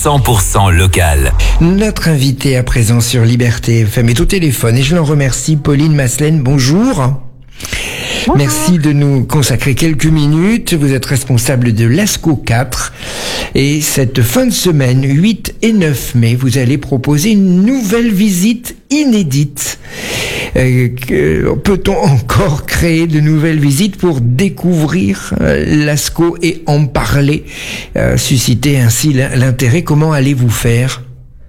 100% local. Notre invité à présent sur Liberté FM est au téléphone et je l'en remercie. Pauline Maslen, bonjour. Bonjour. Merci de nous consacrer quelques minutes. Vous êtes responsable de l'ASCO 4 et cette fin de semaine, 8 et 9 mai, vous allez proposer une nouvelle visite inédite. Peut-on encore créer de nouvelles visites pour découvrir l'ASCO et en parler, susciter ainsi l'intérêt? Comment allez-vous faire?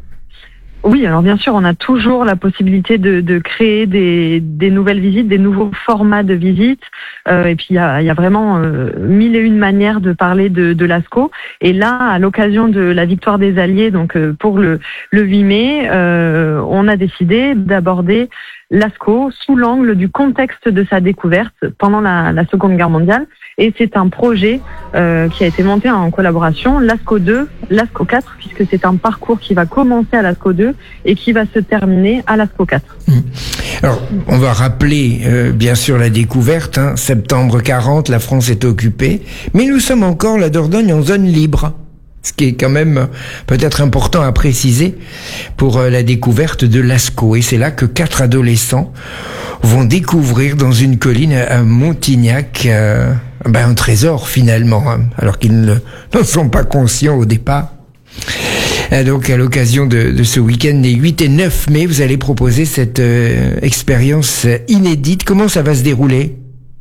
Oui, alors bien sûr, on a toujours la possibilité de créer des nouvelles visites, des nouveaux formats de visites. Et puis il y a vraiment mille et une manières de parler de l'ASCO. Et là, à l'occasion de la victoire des Alliés, donc pour le 8 mai, on a décidé d'aborder l'ASCO sous l'angle du contexte de sa découverte pendant la Seconde Guerre mondiale. Et c'est un projet qui a été monté en collaboration, l'ASCO 2, l'ASCO 4, puisque c'est un parcours qui va commencer à l'ASCO 2 et qui va se terminer à l'ASCO 4. Alors, on va rappeler bien sûr la découverte, septembre 40, la France est occupée, mais nous sommes encore, la Dordogne, en zone libre. Ce qui est quand même peut-être important à préciser pour la découverte de l'ASCO. Et c'est là que 4 adolescents vont découvrir dans une colline à Montignac un trésor finalement, alors qu'ils n'en sont pas conscients au départ. Donc à l'occasion de ce week-end des 8 et 9 mai, vous allez proposer cette expérience inédite. Comment ça va se dérouler ?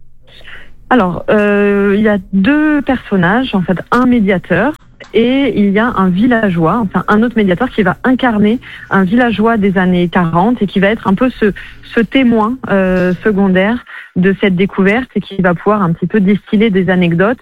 Alors, il y a 2 personnages, en fait, un médiateur et il y a un villageois, enfin un autre médiateur qui va incarner un villageois des années 40 et qui va être un peu ce témoin secondaire de cette découverte et qui va pouvoir un petit peu distiller des anecdotes.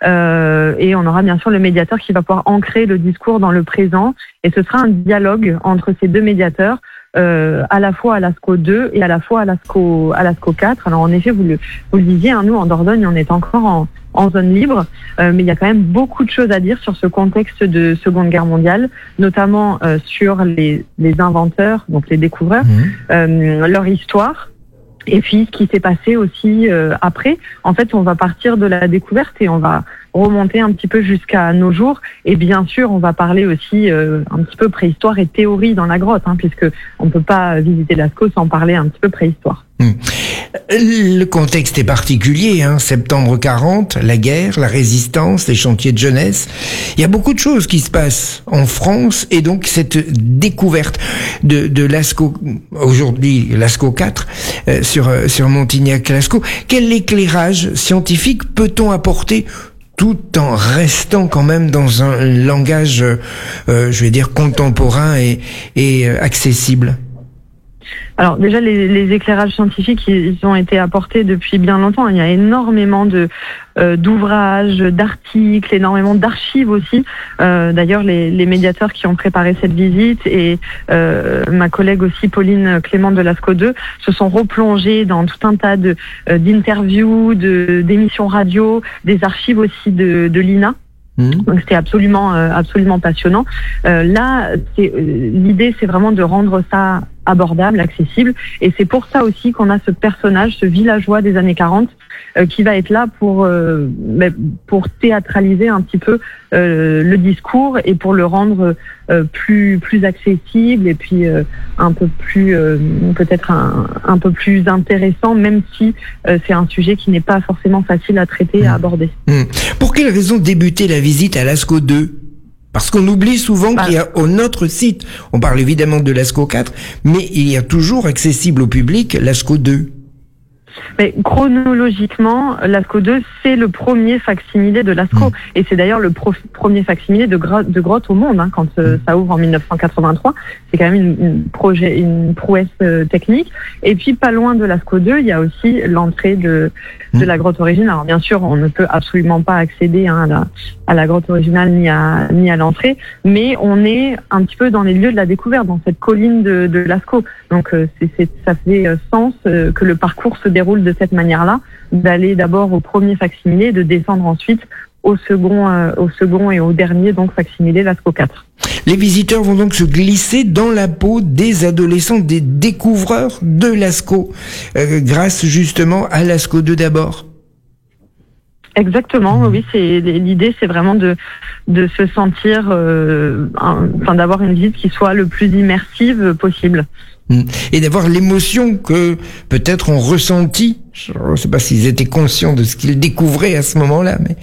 Et on aura bien sûr le médiateur qui va pouvoir ancrer le discours dans le présent. Et ce sera un dialogue entre ces 2 médiateurs, à la fois à l'ASCO 2 et à la fois à l'ASCO 4. Alors en effet, vous le disiez, nous en Dordogne, on est encore en zone libre, mais il y a quand même beaucoup de choses à dire sur ce contexte de Seconde Guerre mondiale, notamment sur les inventeurs, donc les découvreurs, leur histoire. Et puis, ce qui s'est passé aussi après. En fait, on va partir de la découverte et on va remonter un petit peu jusqu'à nos jours. Et bien sûr, on va parler aussi un petit peu préhistoire et théorie dans la grotte, puisque on peut pas visiter l'ASCO sans parler un petit peu préhistoire. Le contexte est particulier, septembre 40, la guerre, la résistance, les chantiers de jeunesse. Il y a beaucoup de choses qui se passent en France et donc cette découverte de l'ASCO, aujourd'hui l'ASCO 4, sur Montignac-l'ASCO. Quel éclairage scientifique peut-on apporter tout en restant quand même dans un langage, je vais dire, contemporain et accessible? Alors déjà, les éclairages scientifiques, ils ont été apportés depuis bien longtemps. Il y a énormément d'ouvrages, d'articles, énormément d'archives aussi. D'ailleurs, les médiateurs qui ont préparé cette visite et ma collègue aussi, Pauline Clément de l'ASCO 2, se sont replongés dans tout un tas d'interviews, d'émissions radio, des archives aussi de l'INA. Donc c'était absolument passionnant. Là, l'idée, c'est vraiment de rendre ça abordable, accessible, et c'est pour ça aussi qu'on a ce personnage, ce villageois des années 40, qui va être là pour théâtraliser un petit peu le discours et pour le rendre plus accessible et puis un peu plus peut-être un peu plus intéressant, même si c'est un sujet qui n'est pas forcément facile à traiter, à aborder. Pour quelle raison débuter la visite à l'ASCO 2? Parce qu'on oublie souvent qu'il y a notre site, on parle évidemment de l'ASCO 4, mais il y a toujours accessible au public l'ASCO 2. Mais chronologiquement, l'ASCO 2, c'est le premier facsimilé de l'ASCO. Et c'est d'ailleurs le premier facsimilé de grotte au monde, quand ça ouvre en 1983. C'est quand même une prouesse technique. Et puis, pas loin de l'ASCO 2, il y a aussi l'entrée de la grotte originale. Alors, bien sûr, on ne peut absolument pas accéder à la grotte originale ni à l'entrée, mais on est un petit peu dans les lieux de la découverte, dans cette colline de l'ASCO. Donc, ça fait sens que le parcours se déroule de cette manière-là, d'aller d'abord au premier facsimilé, de descendre ensuite au second et au dernier donc facsimilé, l'ASCO 4. Les visiteurs vont donc se glisser dans la peau des adolescents, des découvreurs de l'ASCO, grâce justement à l'ASCO 2 d'abord. Exactement, oui, l'idée, c'est vraiment de se sentir, d'avoir une visite qui soit le plus immersive possible. Et d'avoir l'émotion que peut-être on ressentit. Je ne sais pas s'ils étaient conscients de ce qu'ils découvraient à ce moment-là, mais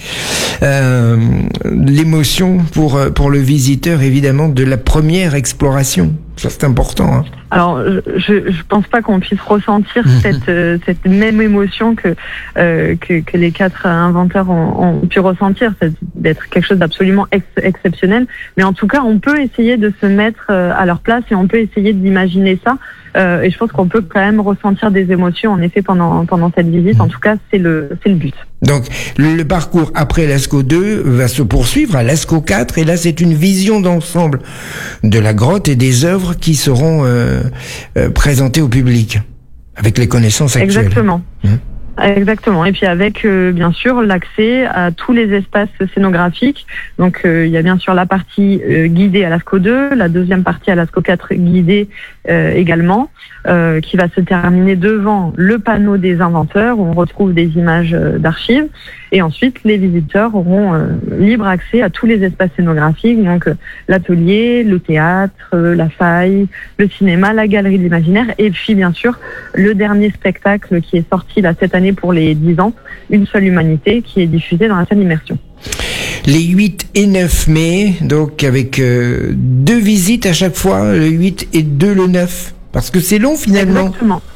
l'émotion pour le visiteur, évidemment, de la première exploration. Ça, c'est important. Hein. Alors, je pense pas qu'on puisse ressentir cette même émotion que les 4 inventeurs ont pu ressentir, d'être quelque chose d'absolument exceptionnel. Mais en tout cas, on peut essayer de se mettre à leur place et on peut essayer d'imaginer ça. Et je pense qu'on peut quand même ressentir des émotions, en effet, pendant cette visite. En tout cas, c'est le but. Donc, le parcours après Lascaux 2 va se poursuivre à Lascaux 4. Et là, c'est une vision d'ensemble de la grotte et des œuvres qui seront présentées au public, avec les connaissances actuelles. Exactement. Exactement. Et puis avec, bien sûr, l'accès à tous les espaces scénographiques. Donc, il y a bien sûr la partie guidée à Lascaux 2, la deuxième partie à Lascaux 4 guidée également, qui va se terminer devant le panneau des inventeurs, où on retrouve des images d'archives. Et ensuite, les visiteurs auront libre accès à tous les espaces scénographiques, donc l'atelier, le théâtre, la faille, le cinéma, la galerie de l'imaginaire, et puis bien sûr, le dernier spectacle qui est sorti là cette année pour les 10 ans, Une seule humanité, qui est diffusé dans la salle Immersion. Les 8 et 9 mai, donc avec 2 visites à chaque fois, le 8 et 2 le 9, parce que c'est long finalement.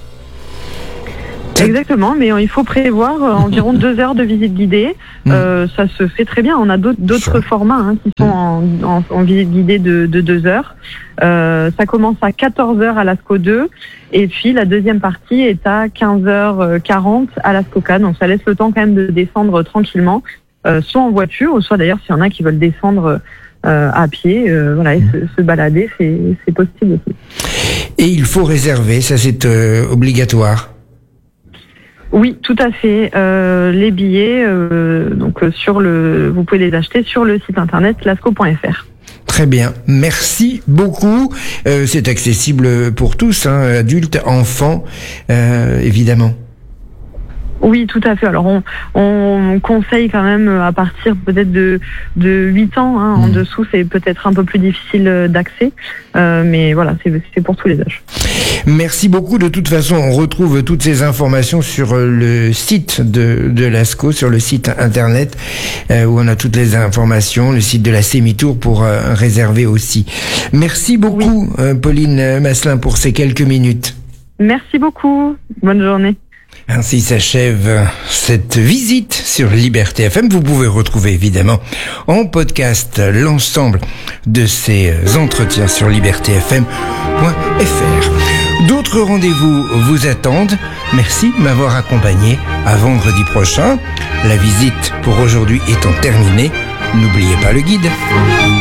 Exactement, mais il faut prévoir environ 2 heures de visite guidée. Ça se fait très bien. On a d'autres formats qui sont en visite guidée de 2 heures. Ça commence à 14h à Lascaux 2 et puis la deuxième partie est à 15h40 à Lascaux 4. Donc ça laisse le temps quand même de descendre tranquillement, soit en voiture ou soit d'ailleurs s'il y en a qui veulent descendre à pied, et se balader, c'est possible aussi. Et il faut réserver, ça c'est obligatoire. Oui, tout à fait. Les billets, vous pouvez les acheter sur le site internet lascaux.fr. Très bien, merci beaucoup. C'est accessible pour tous, adultes, enfants, évidemment. Oui, tout à fait. Alors, on conseille quand même à partir peut-être de 8 ans. En dessous, c'est peut-être un peu plus difficile d'accès. Mais voilà, c'est pour tous les âges. Merci beaucoup. De toute façon, on retrouve toutes ces informations sur le site de Lascaux, sur le site internet, où on a toutes les informations, le site de la Sémitour pour réserver aussi. Merci beaucoup, Pauline Masselin, pour ces quelques minutes. Merci beaucoup. Bonne journée. Ainsi s'achève cette visite sur Liberté FM. Vous pouvez retrouver évidemment en podcast l'ensemble de ces entretiens sur libertéfm.fr. D'autres rendez-vous vous attendent. Merci de m'avoir accompagné. À vendredi prochain. La visite pour aujourd'hui étant terminée, n'oubliez pas le guide.